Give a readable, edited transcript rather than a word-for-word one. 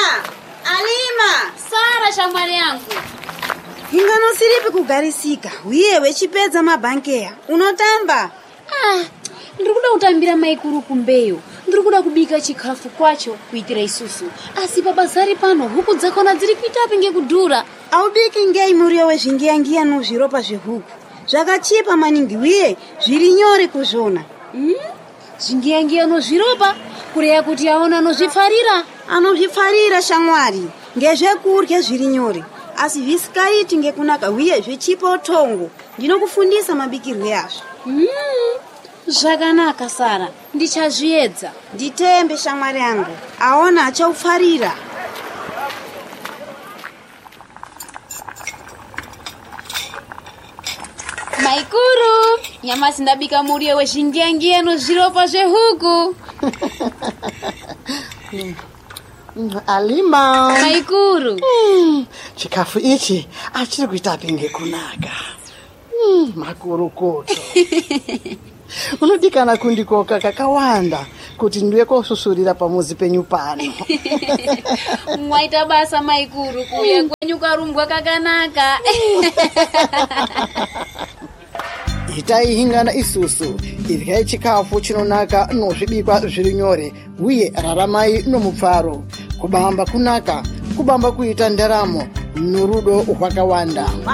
Alima! Sara shamwari yangu. Ingano siripi kugarisika. Uyewe chipedza mabankeya. Unotamba? Ndikuda utambira maikuru kumbeyo. Ndikuda kubika chikafu kwacho kuitira isusu. Asi babazari pano huku dzakona dziri kuita pinge kudhura. Aubiki ngei muriyo wezvingiyangiya nozviropa zvehuku. Zvakachipa maningi uye zviri nyore kuzvona. Zvingiyangiya nozviropa kureya kuti aona nozvifarira. Anozvifarira shamwari. Ngezvekurya zviri nyore. Asi visikaiti ngekunaka uye zvichipa utongo. Ndinokufundisa mabikirwe azvo. Zvakanaka Sara, ndichazviedza. Nditembe shamwari yangu. Aona achaufarira. Maikuru, nyamasi ndabika muriyo wezvingiyangiya nozviropa zvehuku. Alima. Maikuru. Chikafu ichi achiri kuita pinge kunaka. Makurukoto. Unodikana kundikoka kakawanda kuti ndiwe kosusurira pamuzi penyu pano. Mwaita basa maikuru kuya kwenyu karumbwa kakanaka. Itai hingana isusu iryai chikafu chinonaka nozvibikwa zviri nyore uye raramai nomupfaro. Kubamba kunaka, kubamba kuita ndaramo norudo rwakawanda.